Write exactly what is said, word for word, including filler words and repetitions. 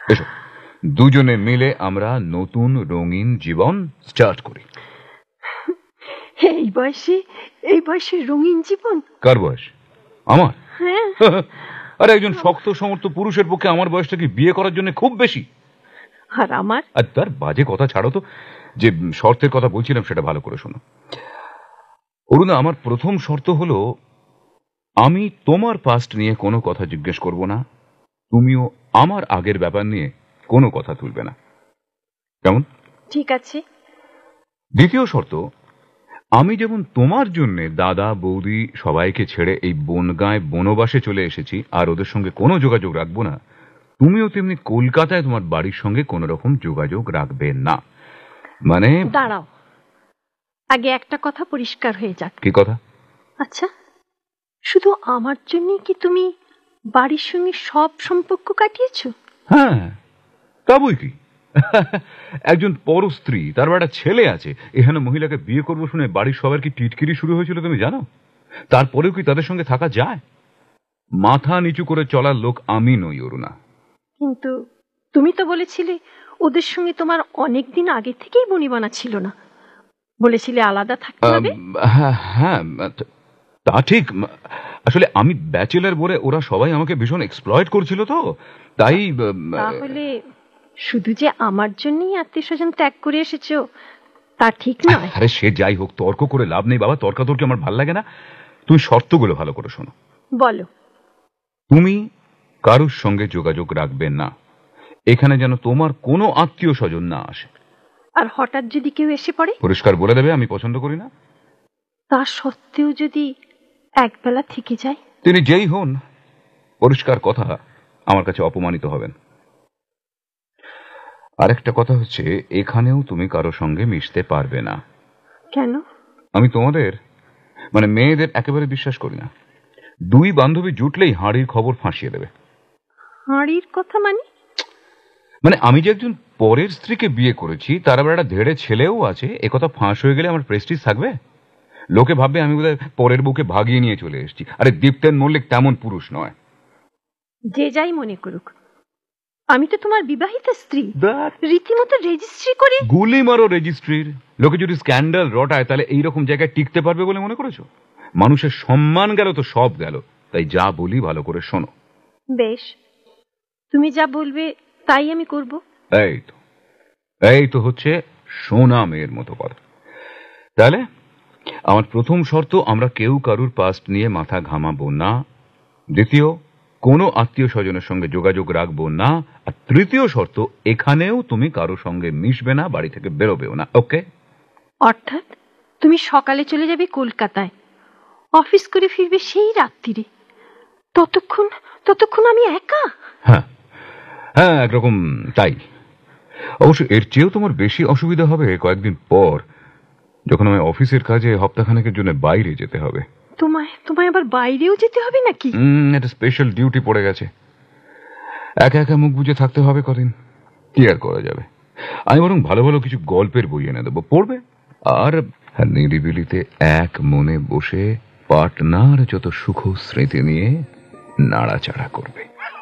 এসো দুজনে মিলে আমরা নতুন রঙিন জীবন স্টার্ট করি। এই বয়সে এই বয়সে রঙিন জীবন? কার বয়স? আমার? হ্যাঁ। আরে একজন শক্ত সমর্থ পুরুষের পক্ষে আমার বয়সটা কি বিয়ে করার জন্য খুব বেশি? আর আমার? আর তার বাজে কথা ছাড়ো তো, যে শর্তের কথা বলছিলাম সেটা ভালো করে শোনো। অরুণা, আমার প্রথম শর্ত হলো আমি তোমার পাস্ট নিয়ে কোনো কথা জিজ্ঞেস করব না, তুমিও আমার আগের ব্যাপার নিয়ে কোনো কথা তুলবে না, কেমন? ঠিক আছে। দ্বিতীয় শর্ত, আমি যেমন তোমার জন্য দাদা বৌদি সবাইকে ছেড়ে এই বনগাঁয় বনবাসে চলে এসেছি আর ওদের সঙ্গে কোনো যোগাযোগ রাখবো না, তুমিও তেমনি কলকাতায় তোমার বাড়ির সঙ্গে কোনো রকম যোগাযোগ রাখবে না। মানে দাঁড়াও, আগে একটা কথা পরিষ্কার হয়ে যাক। কি কথা? আচ্ছা, শুধু আমার জন্য কি তুমি বাড়ির সঙ্গে সব সম্পর্ক কাটিয়েছো? হ্যাঁ, তা বই কি। একজন পরস্ত্রী, তার একটা ছেলে আছে, এখানে মহিলাকে বিয়ে করবো শুনে বাড়ির সবার কি টিটকিরি শুরু হয়েছিল তুমি জানো? তারপরেও কি তাদের সঙ্গে থাকা যায়? মাথা নিচু করে চলার লোক আমি নই অরুণা। কিন্তু তুমি তো বলেছিলে ওদের সঙ্গে তোমার অনেক দিন আগে থেকেই বনিবনা ছিল না, বলেছিলে আলাদা থাকতে হবে। হ্যাঁ, তা ঠিক। আসলে আমি ব্যাচেলার বলে ওরা সবাই আমাকে ভীষণ এক্সপ্লয়েট করছিল, তো তাই। তাহলে শুধু যে আমার জন্যই আত্মীয় স্বজন ত্যাগ করে এসেছো তা ঠিক নয়। আরে সে যাই হোক, তর্ক করে লাভ নেই বাবা, তর্কাতর্কি আমার ভাল লাগে না। তুমি শর্তগুলো ভালো করে শোনো। বলো। তুমি কারোর সঙ্গে যোগাযোগ রাখবে না, এখানে যেন তোমার কোনো আত্মীয় স্বজন না আসে। আর হঠাৎ যদি কেউ এসে পড়ে? পরিষ্কার বলে দেবে আমি পছন্দ করি না। তা সত্ত্বেও যদি একবেলা থেকে যায়? তিনি যেই হন, পরিষ্কার কথা, আমার কাছে অপমানিত হবেন। আরেকটা কথা হচ্ছে, এখানেও তুমি কারো সঙ্গে মিশতে পারবে না। কেন? আমি তোমাদের মানে মেয়েদের একেবারে বিশ্বাস করি না। দুই বান্ধবী জুটলেই হাঁড়ির খবর ফাঁসিয়ে দেবে। হাঁড়ির কথা মানে? মানে আমি যে একজন পরের স্ত্রীকে বিয়ে করেছি, তার আবার একটা ধেড়ে ছেলেও আছে, একথা ফাঁস হয়ে গেলে আমার প্রেস্টিজ থাকবে? লোকে ভাববে আমি বোধহয় পরের বউকে ভাগিয়ে নিয়ে চলে এসেছি। আরে দীপ্তেন মল্লিক তেমন পুরুষ নয়। যে যাই মনে করুক, আমি তো তোমার বিবাহিতা স্ত্রী, রীতিমতো রেজিস্ট্রি করে। গুলি মারো রেজিস্ট্রির। লোকে যদি স্ক্যান্ডাল রটায় তাহলে এইরকম জায়গায় টিকতে পারবে বলে মনে করেছো? মানুষের সম্মান গেল তো সব গেল। তাই যা বলি ভালো করে শোনো। বেশ, তুমি যা বলবে তাই আমি করব। এই তো এই তো হচ্ছে সোনা মেয়ের মতো কথা। তাহলে আমার প্রথম শর্ত, আমরা কেউ কারুর পাস্ট নিয়ে মাথা ঘামাবো না। দ্বিতীয়, কোনো আত্মীয় স্বজনের সঙ্গে যোগাযোগ রাখবো না। আর তৃতীয় শর্ত, এখানেও তুমি কারো সঙ্গে মিশবে না, বাড়ি থেকে বেরোবেও না। ওকে? অর্থাৎ তুমি সকালে চলে যাবে কলকাতায়, অফিস করে ফিরবে সেই রাত্রিরে, ততক্ষণ ততক্ষণ আমি একা? হ্যাঁ হ্যাঁ, একরকম তাই। অবশ্য এর চেয়েও তোমার বেশি অসুবিধা হবে কয়েকদিন পর, যখন আমি অফিসের কাজে হপ্তাখানেকের জন্য বাইরে যেতে হবে। তোমায় তোমায় আবার বাইরেও যেতে হবে নাকি? হুম, একটা স্পেশাল ডিউটি পড়ে গেছে। একা একা মুখ বুজে থাকতে হবে কদিন, কি আর করা যাবে। আমি বরং ভালো ভালো কিছু গল্পের বই এনে দেবো, পড়বে আর নিরিবিলিতে এক মনে বসে পার্টনার যত সুখ স্মৃতি নিয়ে নাড়াচাড়া করবে।